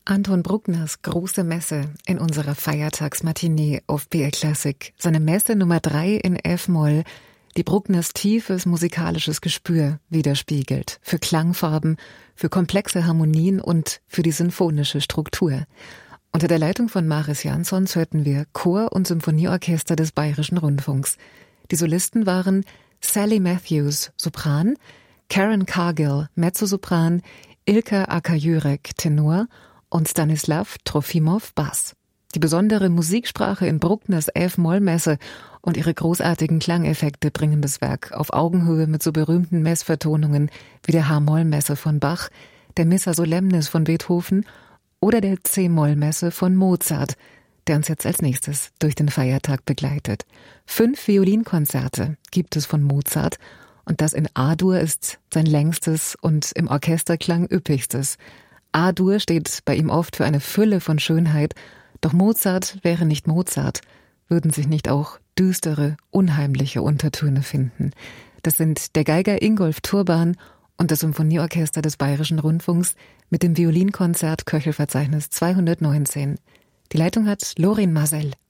Anton Bruckners große Messe in unserer Feiertagsmatinee auf BR Classic. Seine Messe Nummer 3 in F-Moll, die Bruckners tiefes musikalisches Gespür widerspiegelt. Für Klangfarben, für komplexe Harmonien und für die sinfonische Struktur. Unter der Leitung von Maris Jansons hörten wir Chor- und Symphonieorchester des Bayerischen Rundfunks. Die Solisten waren Sally Matthews, Sopran, Karen Cargill, Mezzosopran, Ilka Akajürek, Tenor und Stanislav Trofimow, Bass. Die besondere Musiksprache in Bruckners F-Moll-Messe und ihre großartigen Klangeffekte bringen das Werk auf Augenhöhe mit so berühmten Messvertonungen wie der H-Moll-Messe von Bach, der Missa Solemnis von Beethoven oder der C-Moll-Messe von Mozart, der uns jetzt als nächstes durch den Feiertag begleitet. 5 Violinkonzerte gibt es von Mozart und das in A-Dur ist sein längstes und im Orchesterklang üppigstes. A-Dur steht bei ihm oft für eine Fülle von Schönheit, doch Mozart wäre nicht Mozart, würden sich nicht auch düstere, unheimliche Untertöne finden. Das sind der Geiger Ingolf Turban und das Symphonieorchester des Bayerischen Rundfunks mit dem Violinkonzert Köchelverzeichnis 219. Die Leitung hat Lorin Marcel.